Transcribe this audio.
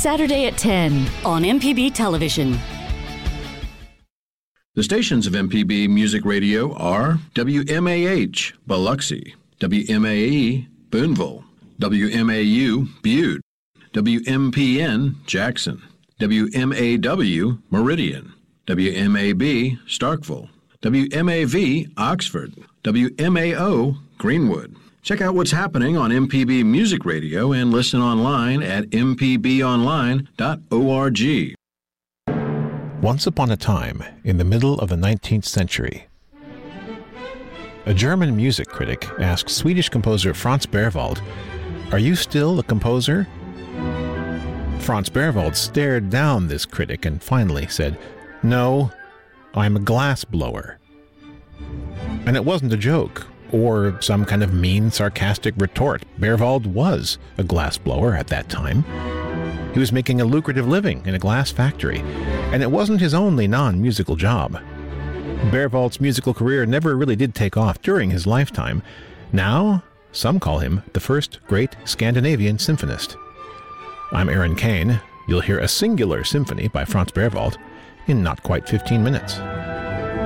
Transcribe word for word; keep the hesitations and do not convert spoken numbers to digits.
Saturday at ten on M P B Television. The stations of M P B Music Radio are W M A H, Biloxi, W M A E, Boonville, W M A U, Butte, W M P N, Jackson, W M A W, Meridian, W M A B, Starkville, W M A V, Oxford, W M A O, Greenwood. Check out what's happening on M P B Music Radio and listen online at m p b online dot org. Once upon a time, in the middle of the nineteenth century, a German music critic asked Swedish composer Franz Berwald, "Are you still a composer?" Franz Berwald stared down this critic and finally said, "No, I'm a glass blower." And it wasn't a joke, or some kind of mean, sarcastic retort. Berwald was a glass blower at that time. He was making a lucrative living in a glass factory, and it wasn't his only non-musical job. Berwald's musical career never really did take off during his lifetime. Now, some call him the first great Scandinavian symphonist. I'm Aaron Kane. You'll hear a singular symphony by Franz Berwald in not quite fifteen minutes.